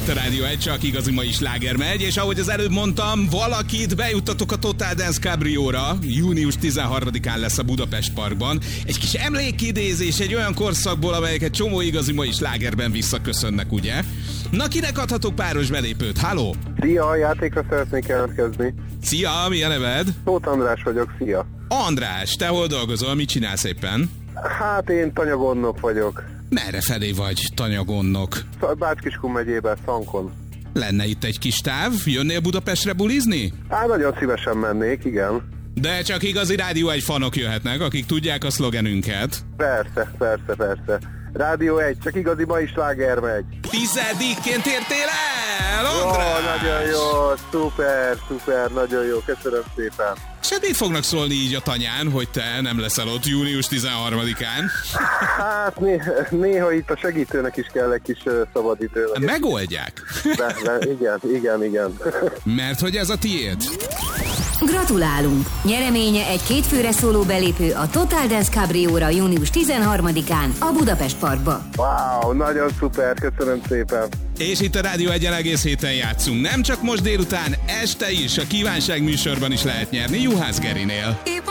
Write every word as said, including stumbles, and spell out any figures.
itt a Rádió egy, csak igazi mai sláger megy, és ahogy az előbb mondtam, valakit bejuttatok a Total Dance Cabrióra, június tizenharmadikán lesz a Budapest Parkban. Egy kis emlékidézés egy olyan korszakból, amelyeket csomó igazi mai slágerben visszaköszönnek, ugye? Na, kinek adhatok páros belépőt? Halló! Szia, a játékra szeretnék jelentkezni. Szia, mi a neved? Tóth András vagyok, szia. András, te hol dolgozol? Mit csinálsz éppen? Hát én tanyagonnok vagyok. Merre felé vagy, tanyagonnok? Bács-Kiskun megyében, Szankon. Lenne itt egy kis táv? Jönnél Budapestre bulizni? Hát nagyon szívesen mennék, igen. De csak igazi Rádió egy fanok jöhetnek, akik tudják a szlogenünket. Persze, persze, persze. Rádió egy, csak igazi mai sláger megy. Tizedikként értél el, András! Jó, nagyon jó, szuper, szuper, nagyon jó, köszönöm szépen. És hát mit fognak szólni így a tanyán, hogy te nem leszel ott június tizenharmadikán? Hát né- néha itt a segítőnek is kell egy kis uh, szabad idő. Megoldják. De, de, igen, igen, igen. Mert hogy ez a tiéd. Gratulálunk! Nyereménye egy kétfőre szóló belépő a Total Dance Cabrióra június tizenharmadikán a Budapest Parkba. Wow, nagyon szuper, köszönöm szépen. És itt a Rádió egyen egész héten játszunk. Nem csak most délután, este is, a kívánság műsorban is lehet nyerni Juhász Gerinél.